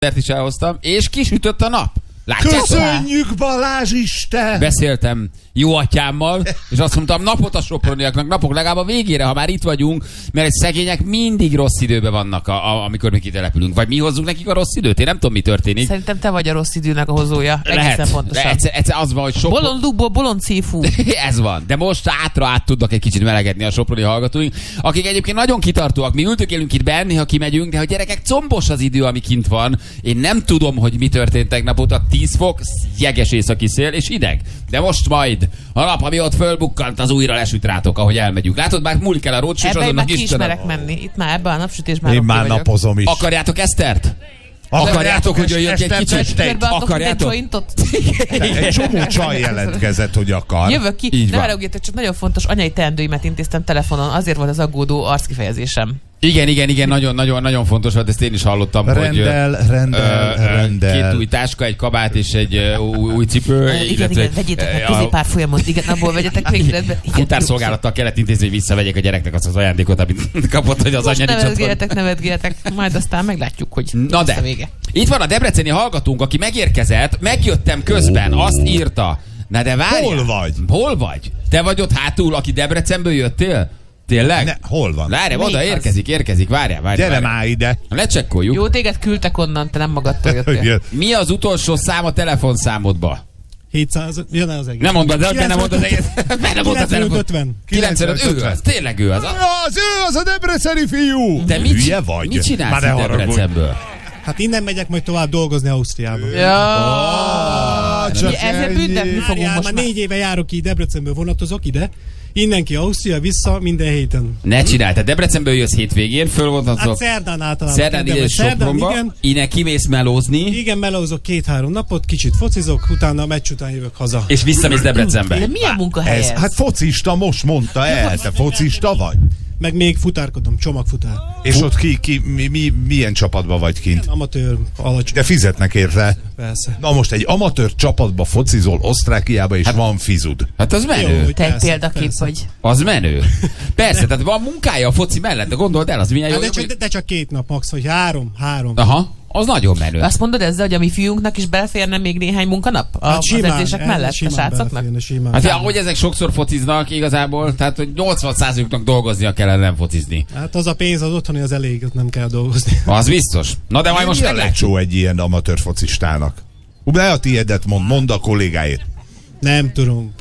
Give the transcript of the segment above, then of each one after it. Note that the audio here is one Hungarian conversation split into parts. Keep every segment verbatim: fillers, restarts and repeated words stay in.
is elhoztam, és kisütött a nap. Látjátok? Köszönjük, Balázs Isten! Beszéltem jó atyámmal, és azt mondtam, napot a soproniaknak, napok legalább a végére, ha már itt vagyunk, mert egy szegények mindig rossz időben vannak, a, a, amikor mi kitelepülünk. Vagy mi hozzunk nekik a rossz időt? Én nem tudom, mi történik. Szerintem te vagy a rossz időnek a hozója. Lehet, egészen pontosan. egyszer, egyszer az van, hogy Sopron... Bolondukból bolond szífú. Ez van. De most átra át tudnak egy kicsit melegedni a soproni hallgatóink, akik egyébként nagyon kitartóak. Mi ültökélünk itt benni, ha kimegyünk, de hogy gyerekek, combos az idő, ami kint van. Én nem tudom, hogy mi történt tegnap óta. tíz fok, jeges északi szél és hideg. De most majd a nap, ami ott fölbukkant, az újra lesüt rátok, ahogy elmegyünk. Látod, már múlik el a rócsés, ebben azonnak már ki Istenem. ismerek menni. Itt már ebben a napsütésben. Én már napozom is. Akarjátok Esztert? Akarjátok, hogy jöjjön egy kicsit? Akarjátok? Egy csomó csaj jelentkezett, hogy akar. Jövök ki. Így Ne van. haragudjatok, csak nagyon fontos anyai teendőimet intéztem telefonon. Azért volt az aggódó arckifejezésem. Igen, igen, igen, nagyon, nagyon, nagyon fontos volt, ezt én is hallottam, Rendel, hogy rendel, ö, ö, rendel. két új táska, egy kabát és egy ö, új, új cipő. Igen, illetve, igen, vegyétek meg ö, középár folyamot, igen, abból vegyetek végre. Futárszolgálattal kellett intézni, hogy visszavegyek a gyereknek azt az ajándékot, amit kapott, hogy az Most anyja nincs otthon. nevetgéltek, nevetgéltek, majd aztán meglátjuk, hogy Na de, a vége. itt van a debreceni hallgatónk, aki megérkezett, megjöttem közben, azt írta. Na de várjál. Hol vagy? Hol vagy? Te vagy ott hátul, aki Debrecenből jöttél? Tényleg? Ne, hol van? Várjál, Melyik oda az? érkezik, érkezik, várjál, várjál. Gyere várjál. már ide. Lecsekkoljuk. Jó, téged küldtek onnan, te nem magadtól jöttél. Mi az utolsó szám a telefonszámodba? hétszáz, jön el az egész. Nem mondod, de nem mondod az egész. Nem mondod a telefon. ötven. kilencvenöt, ő az, tényleg ő az. Az ő, az a debreceni fiú! Te mit, Hülye vagy? mit csinálsz Már ne itt haragudj. Debrecenből? Hát innen megyek majd tovább dolgozni Ausztriába. Ah, csak Ezzel ennyi. büntetni fogunk Várjál, most már már. négy éve járok ki, Debrecenből vonatozok ide. Innen ki Ausztria, vissza minden héten. Ne csinálj, te Debrecenből jössz hétvégén, Hát fölvontatszol. szerdán általában. Szerdán ide kedves. Sopronba, igen. innen kimész melózni, Igen, melózok két-három napot, kicsit focizok, utána a meccs után jövök haza. és visszamész Debrecenbe. De milyen munkahely Ez, ez? hát focista, most mondta el, te focista vagy? Meg még futárkodom, csomagfutár. És ott ki, ki mi, mi, milyen csapatban vagy kint? Amatőr, alacsony. De fizetnek érte. Persze. Na most egy amatőr csapatba focizol Osztrákiába, és van fizud. Hát az menő. Jó, hogy- Te egy Persze, példakép persze. vagy. Az menő. Persze, tehát van munkája a foci mellett, de gondold el, az milyen jó. Hát de, csak, de, de csak két nap max, vagy három, három. Aha, az nagyon menő. Azt mondod ezzel, hogy a mi fiúnknak is beleférne még néhány munkanap? A, Hát az simán, edzések ez mellett a simán srácoknak? beleférne, simán. Hát ja, ahogy ezek sokszor fociznak igazából, tehát hogy nyolcvan százalékuknak dolgoznia kellene, nem focizni. Hát az a pénz, az otthoni az elég, ott nem kell dolgozni. Az biztos. Na de majd most Mi a meglátjuk. lecsó egy ilyen amatőr focistának? Ne a tiédet mond, mondd a kollégáét. Nem tudom.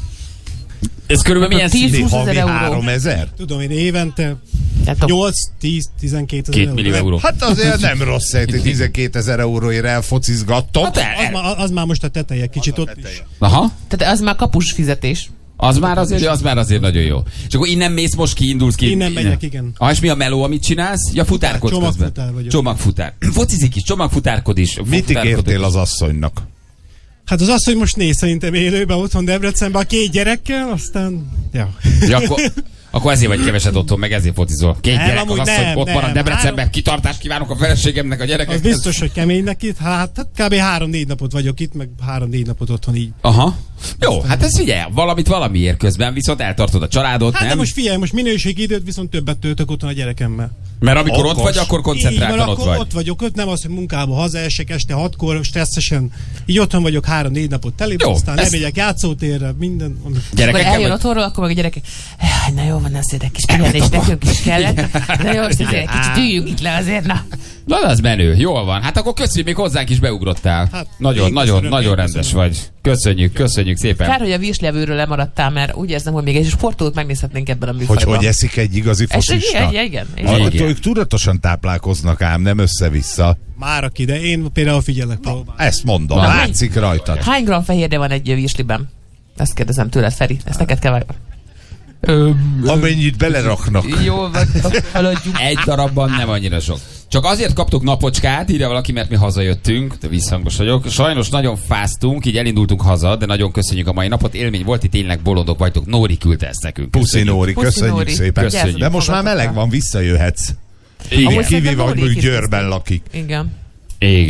Ez körülbelül milyen tíz- szint? húsz Havi ezer euró. háromezer? Tudom én évente Tehát a- nyolc, tíz, tizenkét ezer Két millió euró. Hát azért nem rossz, hogy tizenkétezer euróért elfocizgattok. Hát el, Az, el. már, az már most a teteje, kicsit ott is. Aha. Tehát az már kapus fizetés. Az már azért, az már azért nagyon jó. És akkor innen mész, most kiindulsz ki. Innen megyek, igen. Ah, és mi a meló, amit csinálsz? Ja, futárkodsz közben. Csomagfutár vagyok. Csomagfutár. Focizik is, csomagfutárkod is. Mit futárkodod ígértél is. az asszonynak? Hát az az, hogy most néz szerintem élőben otthon Debrecenben a két gyerekkel, aztán... Ja. Ja, akkor, akkor ezért vagy keveset otthon, meg ezért focizol. Két Nem, gyerek, az amúgy asszony nem, ott van a nem. Debrecenben. Három- Kitartást kívánok a feleségemnek, a Az gyerekeknek. biztos, hogy kemény neki. Hát, hát kb. három-négy napot vagyok itt, meg három-négy napot otthon így. Aha. Jó, hát ez figyelj, valamit valamiért közben, viszont eltartod a családot, Hát nem? de most figyelj, most minőségi időt viszont többet töltök otthon a gyerekemmel. Mert amikor Okos. ott vagy, akkor Így van, koncentráltan ott akkor vagy. ott vagyok, ott nem az, hogy munkába hazaesek este hatkor, stresszesen. Így otthon vagyok három-négy napot tele, Jó, aztán ezt- lemegyek játszótérre, minden. amit- Akkor Gyerekekkel eljön vagy? otthonról, akkor meg a gyerekek, "Jaj, na jó van, azért egy kis pihenés nekünk is kellett. Na jó, most azért kicsit üljünk itt le azért, na. Na, az menő, jól van. Hát akkor köszönjük, még hozzánk is beugrottál. Hát, nagyon, én nagyon, köszönöm, nagyon én rendes köszönöm. vagy. Köszönjük, köszönjük szépen. Kár, hogy a virslevőről lemaradtál, mert úgy érzem, hogy még egy sportolót megnézhetnénk ebben a Hogy műfajban. hogy eszik egy igazi És focista? igen, igen, igen. Ah, Igen. Ők tudatosan táplálkoznak ám, nem össze-vissza. Már aki, de én például figyelek próbál. Ezt mondom, Na. látszik rajtad. Hány gram fehérje van egy virsliben? Ezt kérdezem tőled, Feri. Ezt neked kell vágni. Öm, Amennyit beleraknak. Jól vagytok, haladjunk. Egy darabban nem annyira sok. Csak azért kaptuk napocskát, írja valaki, mert mi hazajöttünk, de visszhangos vagyok. Sajnos nagyon fáztunk, így elindultunk haza, de nagyon köszönjük a mai napot. Élmény volt, itt tényleg bolondok vagytok. Nóri küldte ezt nekünk. Puszi Köszönjük. Nóri, Puszi köszönjük Nóri. szépen. Köszönjük. De most már meleg van, visszajöhetsz. Igen. Amúgy Kivéve, szerintem hogy Nóri mondjuk is Győrben lakik. Igen. Igen.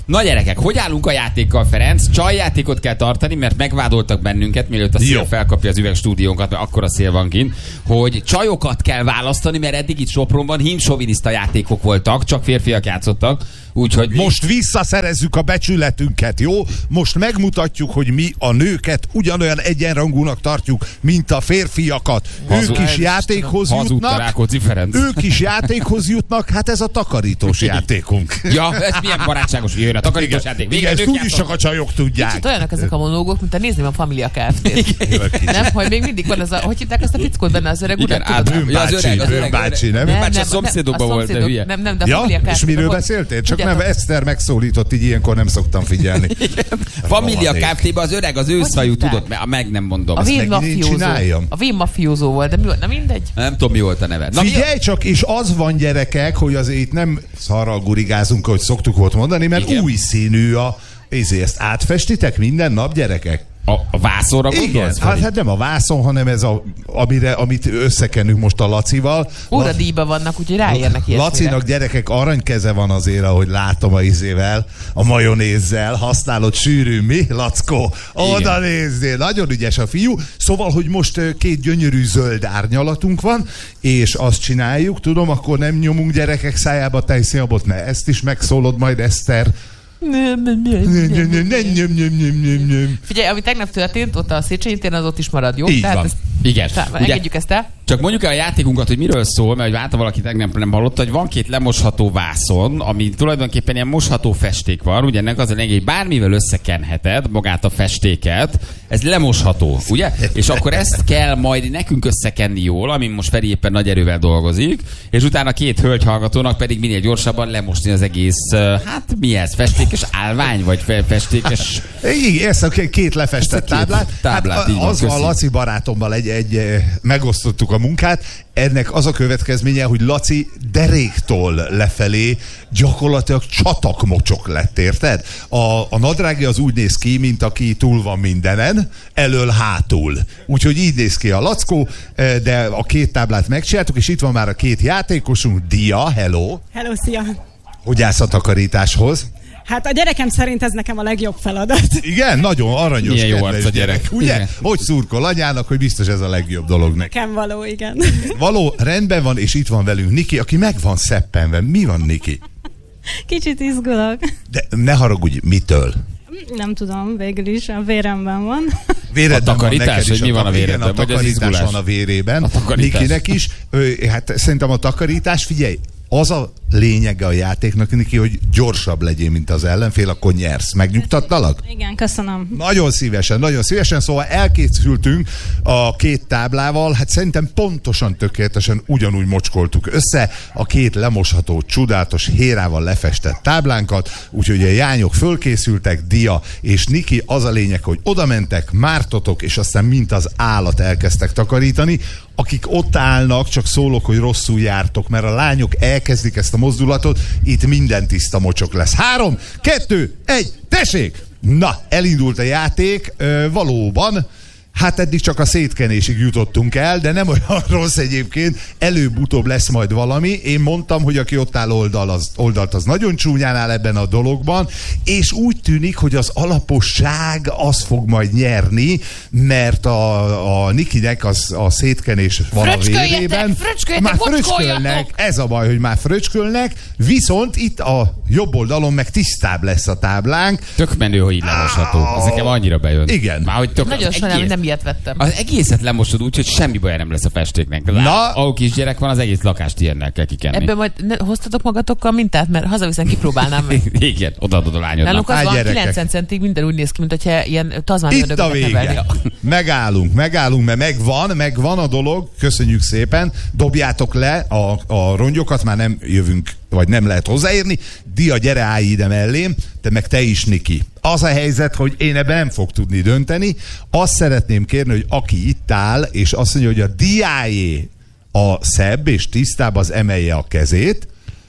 Na gyerekek, hogy állunk a játékkal, Ferenc? Csajjátékot kell tartani, mert megvádoltak bennünket, mielőtt a szél Jó. felkapja az üvegstúdiónkat, mert akkora szél van kint, hogy csajokat kell választani, mert eddig itt Sopronban hímsoviniszta játékok voltak, csak férfiak játszottak. Úgyhogy Most visszaszerezzük a becsületünket, jó? Most megmutatjuk, hogy mi a nőket ugyanolyan egyenrangúnak tartjuk, mint a férfiakat. Hazud- Ők is játékhoz hazudta jutnak. Rákóczi Ferenc. Ők is játékhoz jutnak, hát ez a takarítós játékunk. Ja, ez milyen barátságos, jöjjön a takarítós játék. Igen, ezt nők úgyis játszanak. csak a csajok tudják. Kicsit olyanok ezek a monológok, mint a nézném a Familia Kft-t. Nem, hogy még mindig van ez a, hogy hívták azt a fickót benne az öreg Igen, urat, át- tudod? Ja, az öreg, az öreg, bácsi, nem? Nem, bácsi a szomszédokban volt, de hülye. Nem, nem, de a Ja, Familia Kft. és miről beszéltél? Csak nem, Eszter megszólított, így ilyenkor nem szoktam figyelni. Familia Rohadék. Kft-ben az öreg, az őszfajú, hívták? tudod, mert meg nem mondom. A Azt vén meg én mafiózó. csináljam. A vén mafiózó volt, de mi volt? Na mindegy. Nem tudom, mi volt a neve. Na, mi a- Figyelj csak, és az van, gyerekek, hogy azért itt nem szarral gurigázunk, ahogy szoktuk volt mondani, mert Igen. új színű a... Ezért ezt átfestitek minden nap, gyerekek? a, a vászonra Igen, gondolsz? hát, Feri? hát nem a vászon, hanem ez a, amire, amit összekenünk most a Lacival. Óradíjban vannak, úgyhogy ráérnek ilyesmire. Lacinak, gyerekek, aranykeze van azért, ahogy látom a izével, a majonézzel, használod sűrű, mi, Lackó? Oda nézzél, nagyon ügyes a fiú. Szóval, hogy most ö, két gyönyörű zöld árnyalatunk van, és azt csináljuk, tudom, akkor nem nyomunk gyerekek szájába tejszínabot, ne, ezt is megszólod majd, Eszter. Nem, nem, nem, Nem, nem, nem, nem, nem, nem, nem, nem, nem, nem. Figyelj, ami tegnap történt, ott a Széchenyi téren, az ott is marad, jó? Így van. ezt, Igen. tehát, Ugye, engedjük ezt el. csak mondjuk el a játékunkat, hogy miről szól, mert hogy válta valaki tegnap nem hallotta, hogy van két lemosható vászon, ami tulajdonképpen ilyen mosható festék van, ugye ennek az a lényeg, hogy bármivel összekenheted magát a festéket, ez lemosható, ugye? És akkor ezt kell majd nekünk összekenni jól, amin most Feri éppen nagy erővel dolgozik, és utána két hölgy hallgatónak pedig minél gyorsabban lemosni az egész, uh, hát mi ez, festékes állvány, vagy fe- festékes... Igen, ezt a két lefestett Ezt a két táblát. táblát, hát így van, az a köszi. Laci barátommal egy, egy, eh, megosztottuk a munkát. Ennek az a következménye, hogy Laci deréktól lefelé gyakorlatilag csatakmocsok lett, érted? A, a nadrági az úgy néz ki, mint aki túl van mindenen, elől hátul. Úgyhogy így néz ki a Lackó, eh, de a két táblát megcsináltuk, és itt van már a két játékosunk. Dia, hello! Hello, szia! Hogy állsz a takarításhoz? Hát a gyerekem szerint ez nekem a legjobb feladat. Igen, nagyon aranyos, Milyen jó kedves arc a gyerek. Ugye? Igen. Hogy szurkol anyának, hogy biztos ez a legjobb dolog neki. Nekem való, igen. Való, rendben van, és itt van velünk Niki, aki meg van szeppenve. Mi van, Niki? Kicsit izgulok. De ne haragudj, mitől? Nem tudom, végül is a véremben van. Véredben A takarítás, van neked is hogy mi a van a tak- véredben, igen, a vagy az takarítás izgulás? van a vérében. A takarítás. Nikinek is. Ö, hát szerintem a takarítás, figyelj, az a lényege a játéknak, Niki, hogy gyorsabb legyél, mint az ellenfél, akkor nyersz. Megnyugtattalak? Igen, köszönöm. Nagyon szívesen, nagyon szívesen, szóval elkészültünk a két táblával, hát szerintem pontosan, tökéletesen ugyanúgy mocskoltuk össze a két lemosható, csodálatos hérával lefestett táblánkat, úgyhogy a jányok fölkészültek, Dia és Niki, az a lényeg, hogy oda mentek, mártotok, és aztán mint az állat elkezdtek takarítani. Akik ott állnak, csak szólok, hogy rosszul jártok, mert a lányok elkezdik ezt a mozdulatot, itt minden tiszta mocsok lesz. Három, kettő, egy, tessék! Na, elindult a játék, ö, valóban, hát eddig csak a szétkenésig jutottunk el, de nem olyan rossz egyébként, előbb-utóbb lesz majd valami. Én mondtam, hogy aki ott áll oldal, az, oldalt, az nagyon csúnyán áll ebben a dologban, és úgy tűnik, hogy az alaposság az fog majd nyerni, mert a, a Nikinek az, a szétkenés van a Fröcsköljetek, vérében. fröcsköljetek, Már mocskoljatok! fröcskölnek, ez a baj, hogy már fröcskölnek, viszont itt a jobb oldalon meg tisztább lesz a táblánk. Tök menő, hogy így lemosható. Ez nekem annyira bejön. Igen. Már hogy tök Nagyon az sajnálom, hogy egész- nem ilyet vettem. Az egészet lemosod úgy, hogy semmi baj nem lesz a festéknek. Na. Na, ahol kisgyerek van, az egész lakást ilyennel kell kikenni. Ebből majd ne, hoztatok magatokkal mintát, mert hazaviszem, kipróbálnám meg. Igen, odaadod a lányodnak. Nálunk az Á, van, gyerekek. kilencven centig minden úgy néz ki, mint hogyha ilyen tazmáni Itt a ördögöket vége. nevelnék. Megállunk, megállunk, mert megvan, megvan a dolog. Köszönjük szépen. Dobjátok le a, a rongyokat, már nem jövünk, vagy nem lehet hozzáérni. Dia, gyere, állj ide mellém, te meg te is, Niki. Az a helyzet, hogy én ebben nem fog tudni dönteni. Azt szeretném kérni, hogy aki itt áll, és azt mondja, hogy a diájé a szebb és tisztább, az emelje a kezét.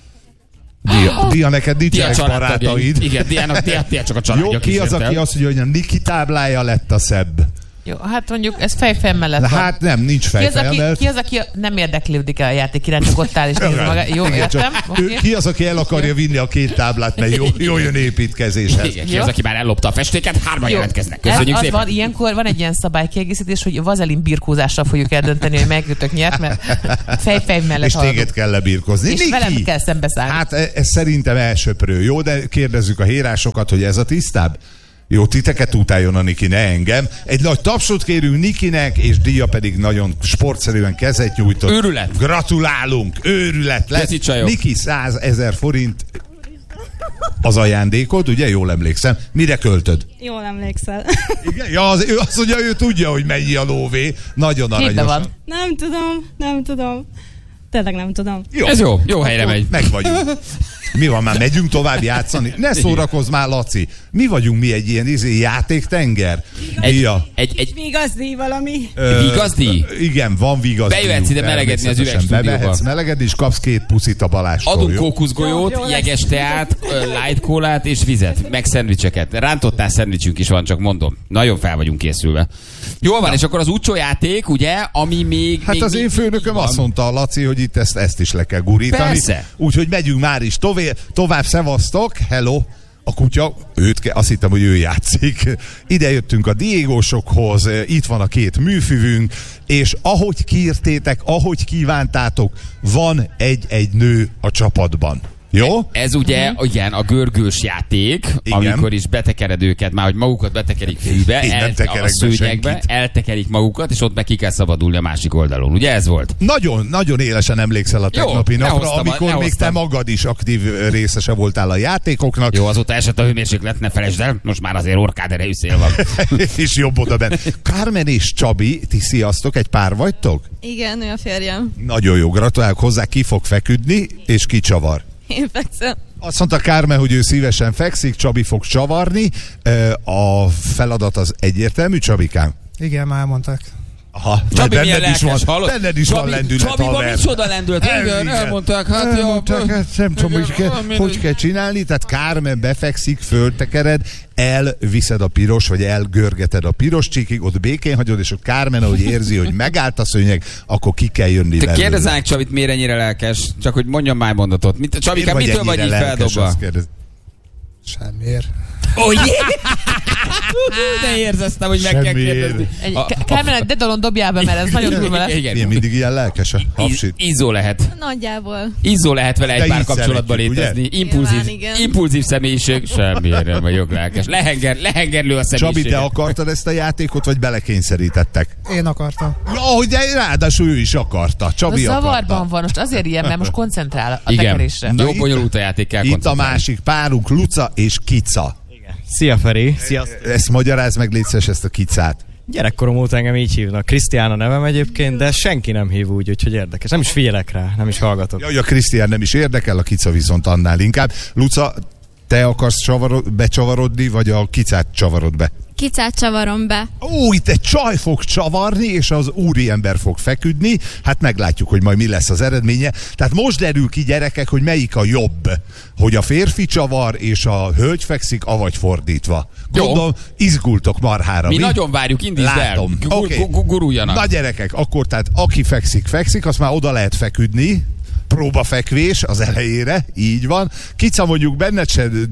Dia, Dia neked Ti a nincsenek családtagjaid. barátaid. Igen, Diának, Dia, Dia csak a családja Jó, ki az, kísérte. aki azt mondja, hogy a Niki táblája lett a szebb? Jó, hát mondjuk ez fejfej mellett van. Hát nem, nincs Ki az, fejfej aki, mellett. ki az, aki nem érdeklődik el a játék iránt, csak ott áll és nézi maga. Jó, Igen, értem. csak ő- Okay. Ki az, aki el akarja vinni a két táblát, mert jó, jó jön építkezéshez. Igen, ki az, aki már ellopta a festéket, hárman jelentkeznek. Köszönjük az szépen. van, ilyenkor van egy ilyen szabálykiegészítés, hogy vazelin birkózással fogjuk eldönteni, hogy melyikőtök nyert, mert fejfej mellett És téged haladunk. kell lebirkozni. És Niki! velem kell szembeszállni. Hát e- ez szerintem elsöprő. Jó, de kérdezzük a hérásokat, hogy ez a tisztább? Jó, titeket utáljon a Niki, ne engem. Egy nagy tapsot kérünk Nikinek, és díja pedig nagyon sportszerűen kezet nyújtott. Őrület. Gratulálunk, őrület lesz. Köszi, csajok. Niki százezer forint az ajándékod, ugye? Jól emlékszem. Mire költöd? Jól emlékszel. Igen? Ja, az, ő azt mondja, ő tudja, hogy mennyi a lóvé. Nagyon Képbe aranyos. van. Nem tudom, nem tudom. Tényleg nem tudom. Jó. Ez jó, jó helyre megy. Meg vagyunk. Mi van már, megyünk tovább játszani? Ne szórakozz már, Laci. Mi vagyunk mi egy ilyen izé, játéktenger? Egy, Ja. egy, egy, Vigazdi valami. Ö, Vigazdi? Igen, van vigazdi. Bejöhetsz ide melegedni az üvegstúdióba. Bevehetsz melegedni, és kapsz két puszit a Balástól. adunk jó? kókuszgolyót, Jó, jó jeges teát, ö, light kólát és vizet, meg szendvicseket. Rántottál szendvicsünk is van, csak mondom. Nagyon fel vagyunk készülve. Jól van, és akkor az úcsó játék, ugye, ami még... Hát még, az még én főnököm van. azt mondta, Laci, hogy itt ezt, ezt is le kell gurítani. Persze. Úgyhogy megyünk már is tovább, tovább szevasztok, hello. A kutya, őt ke- azt hittem, hogy ő játszik. Ide jöttünk a Diégósokhoz, itt van a két műfüvünk, és ahogy kértétek, ahogy kívántátok, van egy-egy nő a csapatban. Jó? Ez ugye, igen, a görgős játék, Igen. amikor is betekered őket, már hogy magukat betekerik fűbe, Én nem el, tekerek a be szőnyegbe, senkit. eltekerik magukat, és ott meg ki kell szabadulni a másik oldalon. Ugye ez volt? Nagyon, nagyon élesen emlékszel a tegnapi napra, lehoztam a- amikor még te lehoztam. magad is aktív ö, részese voltál a játékoknak, Jó, azóta esett a hőmérséklet, ne felejtsd el, most már azért orkád erejű szél van. és jobb oda benne. Carmen és Csabi, ti sziasztok, egy pár vagytok? Igen, ő a férjem. Nagyon jó, gratulálok hozzá, ki fog feküdni, és ki csavar. Én fekszem. Azt mondta Kármen, hogy ő szívesen fekszik, Csabi fog csavarni. Ö, A feladat az egyértelmű, Csabikám? Igen, már mondták. Aha, Csabi milyen benned is van, lelkes, hallod? benned is Csabi, van lendület, Csabiban haver. micsoda lendület? Ez Igen, igen. elmondták, hát jó. Elmondták, hát nem tudom, hogy kell, hogy kell csinálni, tehát Kármen befekszik, föltekered, elviszed a piros, vagy elgörgeted a piros csíkig, ott békén hagyod, és ott Kármen, ahogy érzi, hogy megállt a szőnyeg, akkor ki kell jönni Te belőle. kérdezzánk Csabit, miért ennyire lelkes? Csak hogy mondjam már mondatot. Mit, Csabika, Miért mitől vagy így ennyire lelkes, feldobva? azt kérdez. Semmiért. Oh, yeah. De érzeztem, hogy meg kell Semmiért. kérdezni. Egy, A- K- Kármen, egy dedalon dobjál be, mert ez nagyon durva lesz. Igen, Ilyen mindig ilyen lelkes a Íz, hapsit. izzó lehet. Nagyjából. Izzó lehet vele De egy pár így kapcsolatban szeretjük, létezni. ugye? Impulzív, Nyilván, igen. impulzív személyiség. Semmiért nem vagyok lelkes. Lehenger, lehengerlő a személyiség. Csabi, te akartad ezt a játékot, vagy belekényszerítettek? Én akartam. Ja, hogy de ráadásul ő is akarta. A Csabi zavarban akarta. van, most azért ilyen, mert most koncentrál a Igen. tekerésre. Na Jó itt- bonyolult a játék, kell Itt a koncentrálni. másik párunk, Luca és Kica. Szia Feri, sziasztok! Ezt magyarázd meg, légy szíves, ezt a Kicát. Gyerekkorom óta engem így hívnak. Krisztián a nevem egyébként, de senki nem hív úgy, úgyhogy érdekes. Nem is figyelek rá, nem is hallgatok. Jaj, a Krisztián nem is érdekel, a Kica viszont annál inkább. Luca, te akarsz csavarod, becsavarodni, vagy a Kicát csavarod be? Kicát csavarom be. Ó, itt egy csaj fog csavarni, és az úriember fog feküdni. Hát meglátjuk, hogy majd mi lesz az eredménye. Tehát most derül ki, gyerekek, hogy melyik a jobb. Hogy a férfi csavar, és a hölgy fekszik, avagy fordítva. Jó. Gondolom, izgultok marhára. Mi nagyon várjuk, indítsd el. Látom. Gu- Oké. gu- gu- Guruljanak. Na gyerekek, akkor tehát aki fekszik, fekszik, azt már oda lehet feküdni. Próbafekvés az elejére, így van. Kica, mondjuk benned se ö,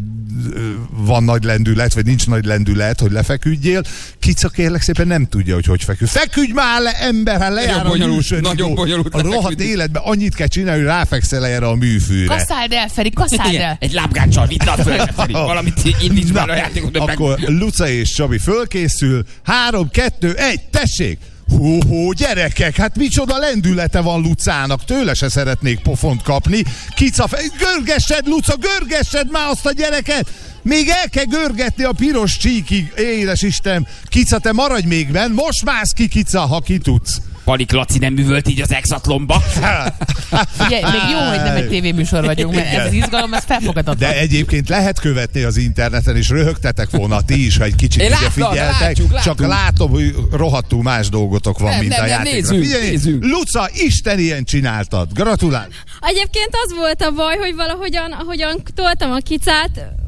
van nagy lendület, vagy nincs nagy lendület, hogy lefeküdjél. Kica kérlek szépen nem tudja, hogy hogy feküdj. Feküdj már le, ember, hát lejár Nagyon a bonyolult, műsor. nagyon bonyolult A rohadt lefeküdni. életben annyit kell csinálni, hogy ráfekszel erre a műfűre. Kasszáld el, Feri, kasszáld Igen, el! egy lábgáccsal vidd a földre, Feri. Valamit indíts már a játékot. hogy meg- Akkor Luca és Csabi fölkészül. Három, kettő, egy, tessék! Hú, hú, gyerekek, hát micsoda lendülete van Lucának, tőle se szeretnék pofont kapni. Kica, fe... görgessed, Luca, görgessed már azt a gyereket! Még el kell görgetni a piros csíkig, édes Isten! Kica, te maradj még benn, most mász ki, Kica, ha ki tudsz. Palik Laci nem művölt így az exatlomba. Figyelj, még jó, hogy nem egy tévéműsor vagyunk, mert ez az izgalom, ez felfogadatlan. De egyébként lehet követni az interneten, és röhögtetek volna ti is, ha egy kicsit Én ide látom, figyeltek. látjuk, látjuk. Csak látom, hogy rohadtul más dolgotok van, Nem, mint nem, a nem, játékra. nézzünk, Figyelj, nézzünk. Luca, Isten ilyen csináltad. Gratulál! Egyébként az volt a baj, hogy valahogyan, ahogyan toltam a kicát,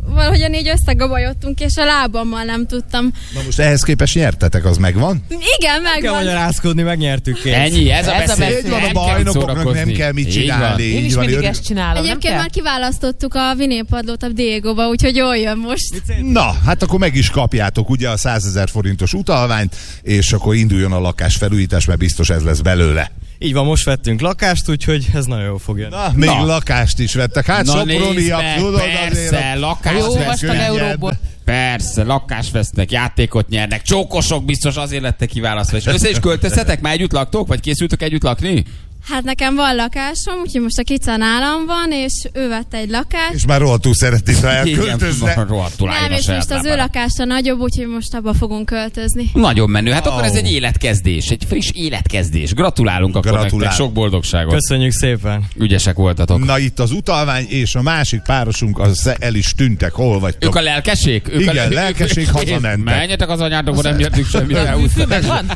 valahogyan így összegabajodtunk, és a lábammal nem tudtam. Na most ehhez képest nyertetek, az megvan? Igen, Kell megvan. magyarázkodni, megnyertük kész. Ennyi, ez a Ez a beszél. beszél. Így van, a Nem kell bajnokoknak szórakozni. nem kell mit Így van. csinálni. Én Így is van, mindig örül- ezt csinálom, nem Egyébként kell? már kiválasztottuk a vinélpadlót a Diegóba, úgyhogy jól jön most. Na, hát akkor meg is kapjátok ugye a százezer forintos utalványt, és akkor induljon a lakás felújítás, mert biztos ez lesz belőle. Így van, most vettünk lakást, úgyhogy ez nagyon jól fog jönni. Na, még Na. lakást is vettek. Hát Na Soproniak, nézd meg, tudod azért. persze, a- lakást Jó, vesznek. olvastam könnyebb. Euróból. Persze, lakást vesznek, játékot nyernek, csókosok biztos azért lettek kiválasztva. És össze is költöztetek? Már együtt laktok? Vagy készültök együtt lakni? Hát nekem van lakásom, úgyhogy most a kica nálam van, és ő vett egy lakást. És már rohadtul szeretnéd, ha elköltözne. Igen, rohadtul álljon Nem, a és saját most az ő lábára. lakása nagyobb, úgyhogy most abba fogunk költözni. Nagyon menő. Hát akkor ez Ó. egy életkezdés, egy friss életkezdés. Gratulálunk akkor Gratulál. nektek, sok boldogságot. Köszönjük szépen. Ügyesek voltatok. Na itt az utalvány, és a másik párosunk, az el is tűntek. Hol vagytok? Ők a lelkesék? Ők Igen, a lelkesék hazamentek. Menjetek az anyádokba, nem nyertük semmit. elhúztak. Megvan?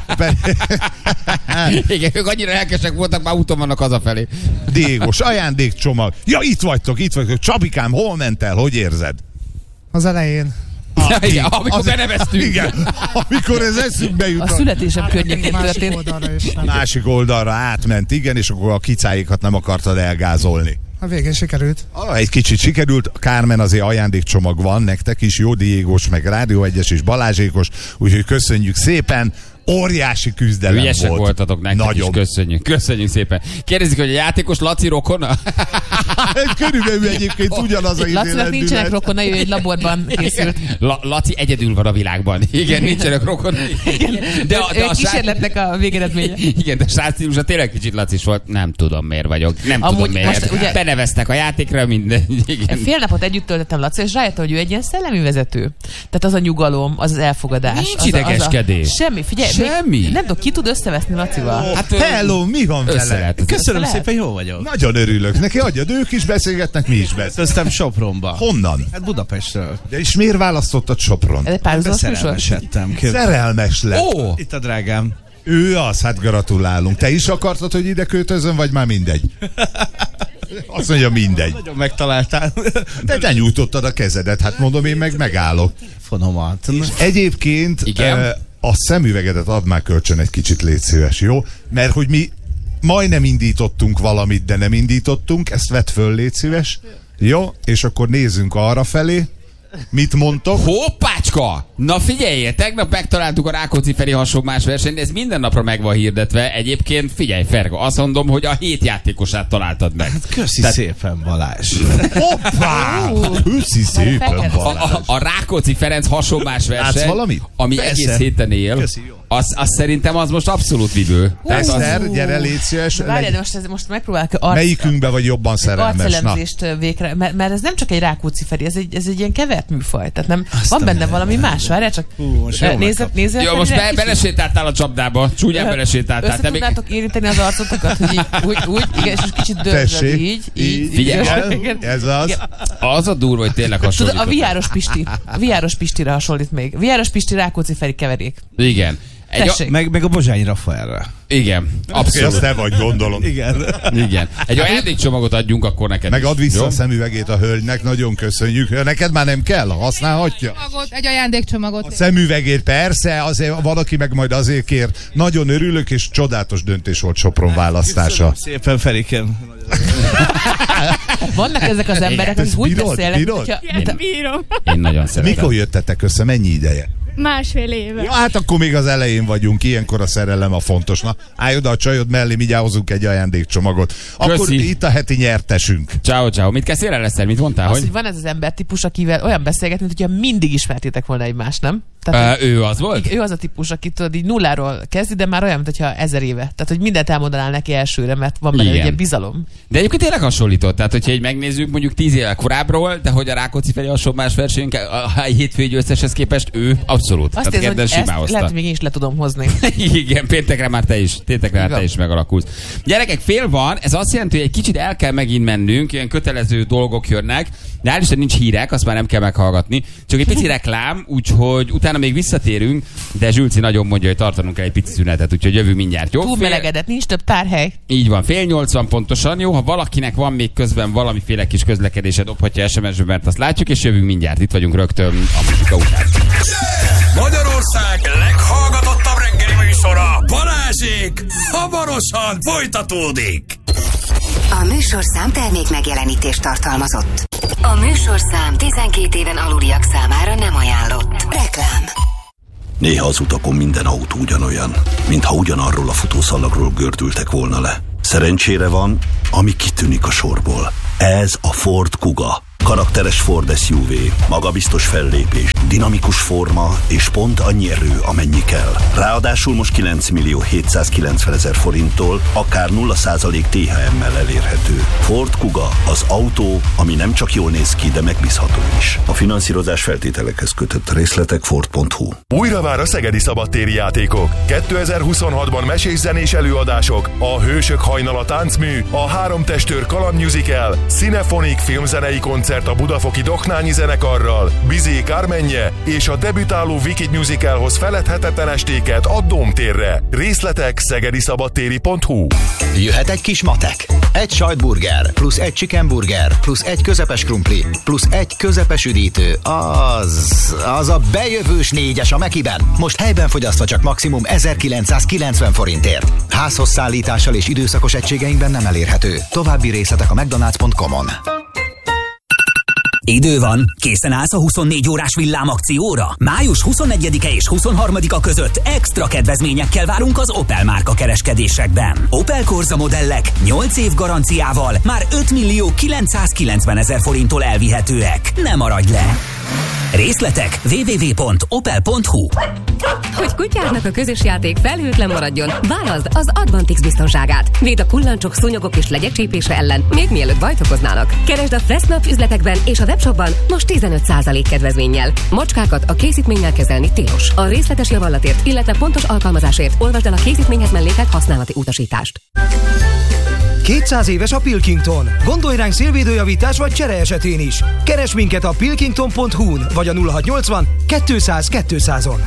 Igen, ők annyira lelkesek voltak, már úton vannak hazafelé. Diégos ajándékcsomag. Ja, itt vagytok, itt vagytok. Csabikám, hol ment el? Hogy érzed? Az elején. Igen, amikor Az- beneveztünk. Igen, amikor ez eszünkbe jut. A születésem környékén Másik történt. oldalra is. nem. Másik oldalra átment, igen, és akkor a kicáikat nem akartad elgázolni. A végén sikerült. Ah, egy kicsit sikerült, Kármen azért ajándékcsomag van nektek is, jó Diégos, meg Rádió egyes és Balázsékos, úgyhogy köszönjük szépen, óriási küzdelem Ügyesek volt. voltatok, nektek Nagyon. is köszönjük. Köszönjük szépen. Kérdezik, hogy a játékos Laci rokona? Körülbelül egyébként ugyanaz a Lacinak nincsenek lendület. rokonai, ő egy laborban készült. La- Laci egyedül van a világban. Igen, nincsenek rokon. De a, de Ő a egy srác- kísérletnek a végeredménye. Igen, de a srác stílusa tényleg kicsit Lacis volt. Nem tudom, miért vagyok. Nem Amúgy tudom, miért. most ugye- Beneveztek a játékra, minden. Igen. Fél napot együtt töltöttem Laci, és rájöttem, hogy ő egy ilyen szellemi vezető. Tehát az a nyugalom, az az elfogadás. Nincs az a- az a- idegeskedés. Semmi, figyelj. Semmi. Még, nem tudom, ki tud összeveszni Lacival. Hát, ö, Hello, mi van össze vele? lehet. Köszönöm lehet. szépen, jó vagyok. Nagyon örülök. Neki adjad, ők is beszélgetnek, mi is beszélgetünk. Költöztem Sopronba. Honnan? Hát Budapestről. De és miért választottad Sopron? Ez egy párhuzamos műsor? Beszerelmesedtem. Kép- Szerelmes lett. Ó, Itt a drágám. Ő az, hát gratulálunk. Te is akartad, hogy ide költözön, vagy már mindegy? Azt mondja, mindegy. Nagyon megtaláltál. De te nyújtottad a kezedet, hát mondom, én meg megállok. Fonomat. Egyébként Igen? ö, a szemüvegedet add már kölcsön egy kicsit, légy szíves, jó? Mert hogy mi majdnem indítottunk valamit, de nem indítottunk, ezt vedd föl, légy szíves. Jó? És akkor nézzünk arra felé. Mit mondtok? hoppácska! Na figyeljél, tegnap megtaláltuk a Rákóczi Feri hasonlás versenyt, ez minden napra meg van hirdetve. Egyébként figyelj, Ferga, azt mondom, hogy a hét játékosát találtad meg. Köszi Tehát- szépen, Balázs. Hoppá! Köszi szépen, fekete. A, Balázs. a, a Rákóczi Ferenc hasonlás Látsz verseny, valamit? ami Persze. egész héten él, Köszi, jó. az, az szerintem az most abszolút vívő. Tehát az, Eszter, gyere, légy szíves. Várjál, Legy- de most, ez, most megpróbálok arc, Melyikünkbe vagy jobban szerelmes? Na. arcelemzést végre, mert, mert ez nem csak egy Rákóczi Feri, ez egy, ez egy ilyen kevert műfaj. Tehát nem, van benne valami más, várjál csak. Hú, most jól nézzet, megkap. nézzet. jó, most be, belesétáltál a csapdába, csúnyán belesétáltál. Össze Te még... tudnátok érinteni az arcotokat, hogy így, úgy, úgy, igen, és most kicsit dörzsöd Tessék. így, így. Figyelj, így, Igen, ez az. Az a durva, hogy tényleg Tudod, hasonlított. a viáros Pisti. A viáros Pistire hasonlít még. Viáros Pisti Rákóczi Feri keverék. Igen. Egy, Tessék. Meg, meg a Bozsányi Rafaelre. igen, Azt abszolút. te vagy, gondolom. Igen. Igen. Egy ajándékcsomagot adjunk akkor neked Meg is. add vissza Jó? a szemüvegét a hölgynek, nagyon köszönjük. Neked már nem kell, használhatja. Csomagot, egy ajándékcsomagot. A szemüvegét persze, azért valaki meg majd azért kér. Nagyon örülök, és csodálatos döntés volt Sopron választása. Köszönöm szépen, Ferikem. Vannak ezek az emberek, Ezt akik úgy bírod? beszélnek, Bírod? hogyha... Igen, bírom. Én nagyon szeretem. Mikor jöttetek össze, mennyi ideje? Másfél éve. Ja, hát akkor még az elején vagyunk, ilyenkor a szerelem a fontos. Na, állj oda a csajod mellé, mindjárt hozunk egy ajándékcsomagot. Akkor Köszi. itt a heti nyertesünk. Ciao, ciao. Mit kezdtél el, Eszter? Mit mondtál, Az, hogy? hogy van ez az embertípus, akivel olyan beszélgetni, mint hogyha mindig ismertétek volna egymást, nem? Tehát, Ö, ő az volt? ő az a típus, aki tudod, így nulláról kezdi, de már olyan, mintha ezer éve. Tehát, hogy mindent elmondanál neki elsőre, mert van benne egy Igen. ilyen bizalom. De egyébként tényleg hasonlított. Tehát, hogyha így megnézzük mondjuk tíz évvel korábbról, de hogy a Rákóczi Feri hasonlás versenyünk a hétfői győzteshez képest ő abszolút. Azt Tehát érzem, hogy simán ezt hozta. lehet, még én is le tudom hozni. Igen, péntekre már te is, péntekre már te Igen. is megalakulsz. Gyerekek, fél van, ez azt jelenti, hogy egy kicsit el kell megint mennünk, ilyen kötelező dolgok jönnek. De hál' Isten nincs hírek, azt már nem kell meghallgatni. Csak egy pici reklám, úgyhogy utána még visszatérünk, de Zsülci nagyon mondja, hogy tartanunk kell egy pici szünetet, úgyhogy jövő mindjárt, jó? Túl melegedett, nincs több tárhely. Így van, fél nyolcvan pontosan, jó? Ha valakinek van még közben valamiféle kis közlekedése, dobhatja es em es-be, mert azt látjuk, és jövünk mindjárt. Itt vagyunk rögtön a muzsika után. Magyarország leghallgatottabb reggeli műsora, Balázsék, hamarosan folytatódik. A műsorszám termék megjelenítést tartalmazott. A műsorszám tizenkét éven aluliak számára nem ajánlott. Reklám. Néha az utakon minden autó ugyanolyan, mintha ugyanarról a futószalagról gördültek volna le. Szerencsére van, ami kitűnik a sorból. Ez a Ford Kuga. Karakteres Ford es u vé, magabiztos fellépés, dinamikus forma és pont annyi erő, amennyi kell. Ráadásul most kilenc millió hétszázkilencven ezer forinttól akár nulla százalék té há em-mel elérhető. Ford Kuga, az autó, ami nem csak jól néz ki, de megbízható is. A finanszírozás feltételekhez kötött, részletek ford pont hu. Újra vár a szegedi szabadtéri játékok. kétezer-huszonhatban mesés-zenés előadások, a Hősök hajnala táncmű, a Három testőr kaland musical, Cinefonik filmzenei koncert a budafoki Doknányi zenekarral, Bizé Kármenje és a debütáló Wicked musicalhoz feledhetetlen estéket a Dómtérre. Részletek szegediszabadtéri pont hu. Jöhet egy kis matek. Egy sajtburger, plusz egy chicken burger, plusz egy közepes krumpli, plusz egy közepes üdítő. Az... az a bejövős négyes a Mekiben. Most helyben fogyasztva csak maximum ezerkilencszázkilencven forintért. Házhoz szállítással és időszakos egységeinkben nem elérhető. További részletek a mcdonalds pont com-on. Idő van, készen állsz a huszonnégy órás villámakcióra? május huszonegyedike és huszonharmadika között extra kedvezményekkel várunk az Opel márka kereskedésekben. Opel Corsa modellek nyolc év garanciával már öt millió kilencszázkilencven ezer forinttól elvihetőek. Ne maradj le! Részletek double-u double-u double-u pont opel pont hu. Hogy kutyádnak a közös játék felhőtlen maradjon, válaszd az Advantix biztonságát. Véd a kullancsok, szúnyogok és legyek csípése ellen, még mielőtt bajt okoznának. Keresd a Fressnapf üzletekben és a webshopban most tizenöt százalék kedvezménnyel. Macskákat a készítménnyel kezelni tilos. A részletes javallatért, illetve pontos alkalmazásért olvasd el a készítményhez mellékelt használati utasítást. kétszáz éves a Pilkington. Gondolj ránk szélvédőjavítás vagy csere esetén is. Keresd minket a pilkington pont hu-n vagy a nulla hatszáznyolcvan kétszáz kétszázon.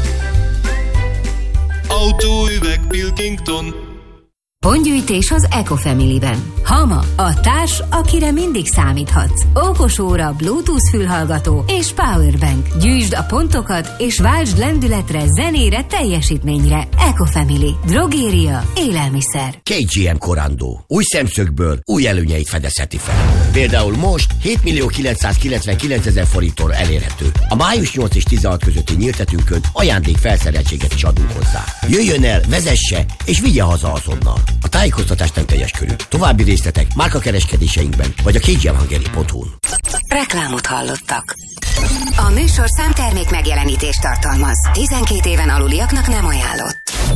Autóüveg Pilkington. Pontgyűjtés az Ecofamily-ben. Hama, a társ, akire mindig számíthatsz. Okos óra, Bluetooth fülhallgató és powerbank. Gyűjtsd a pontokat és váltsd lendületre, zenére, teljesítményre. Ecofamily. Drogéria, élelmiszer. ká gé em Corando. Új szemszögből új előnyeit fedezheti fel. Például most hét millió kilencszázkilencvenkilenc ezer forinttól elérhető. A május nyolc és tizenhat közötti nyíltetünkön ajándék felszereltséget is adunk hozzá. Jöjjön el, vezesse és vigye haza azonnal. A tájékoztatás nem teljes körű. További részletek márkakereskedéseinkben vagy a ká gé em hungary pont hu-n. Reklámot hallottak. A műsorszám termék megjelenítést tartalmaz. tizenkét éven aluliaknak nem ajánlott.